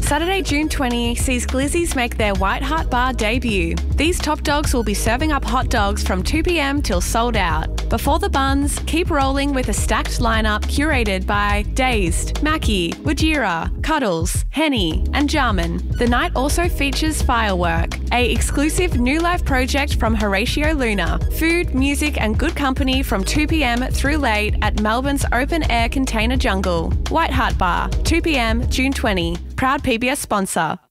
Saturday, June 20 sees Glizzy's make their White Heart Bar debut. These top dogs will be serving up hot dogs from 2 p.m. till sold out. Before the buns, keep rolling with a stacked lineup curated by Dazed, Mackie, Wajira, Cuddles, Henny, and Jarman. The night also features Firework, a exclusive new live project from Horatio Luna. Food, music, and good company from 2 p.m. through late at Melbourne's open air container jungle. White Heart Bar, 2 p.m. June 20. Proud PBS sponsor.